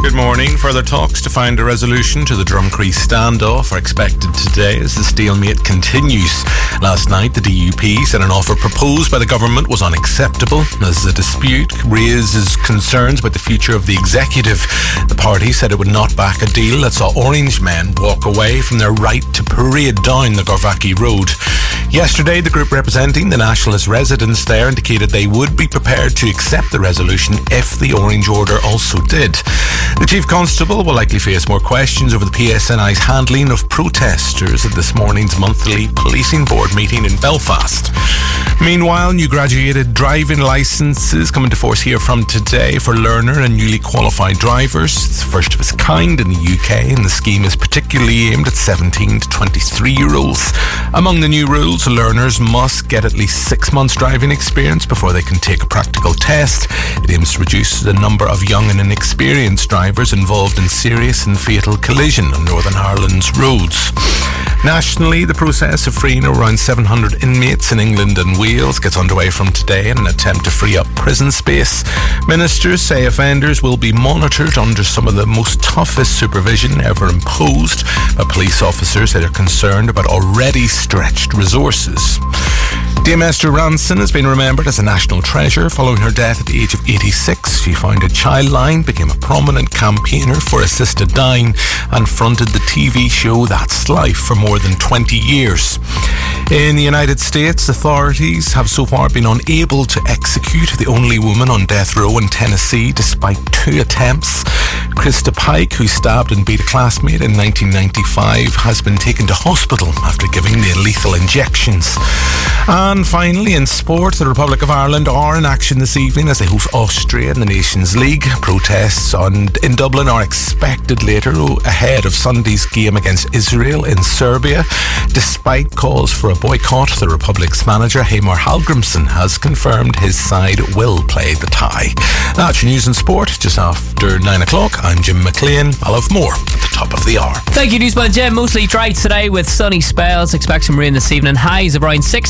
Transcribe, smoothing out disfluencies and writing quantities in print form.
Good morning. Further talks to find a resolution to the Drumcree standoff are expected today as the stalemate continues. Last night, the DUP said an offer proposed by the government was unacceptable as the dispute raises concerns about the future of the executive. The party said it would not back a deal that saw Orange men walk away from their right to parade down the Garvaki Road. Yesterday, the group representing the Nationalist residents there indicated they would be prepared to accept the resolution if the Orange Order also did. The Chief Constable will likely face more questions over the PSNI's handling of protesters at this morning's monthly Policing Board meeting in Belfast. Meanwhile, new graduated driving licences come into force here from today for learner and newly qualified drivers. It's the first of its kind in the UK, and the scheme is particularly aimed at 17 to 23-year-olds. Among the new rules, learners must get at least 6 months driving experience before they can take a practical test. It aims to reduce the number of young and inexperienced drivers involved in serious and fatal collision on Northern Ireland's roads. Nationally, the process of freeing around 700 inmates in England and Wales gets underway from today in an attempt to free up prison space. Ministers say offenders will be monitored under some of the most toughest supervision ever imposed, but police officers say they're concerned about already stretched resources. Dame Esther Ranson has been remembered as a national treasure following her death at the age of 86. She founded Childline, became a prominent campaigner for assisted dying, and fronted the TV show That's Life for more than 20 years. In the United States, authorities have so far been unable to execute the only woman on death row in Tennessee despite 2 attempts. Krista Pike, who stabbed and beat a classmate in 1995, has been taken to hospital after giving the lethal injections. And finally, in sport, the Republic of Ireland are in action this evening as they host Austria in the Nations League. Protests in Dublin are expected later ahead of Sunday's game against Israel in Serbia. Despite calls for a boycott, the Republic's manager, Heimir Hallgrímsson, has confirmed his side will play the tie. That's your news and sport just after 9 o'clock. I'm Jim McLean. I'll have more at the top of the hour. Thank you, Newsman Jim. Mostly dry today with sunny spells. Expect some rain this evening. Highs of around 6.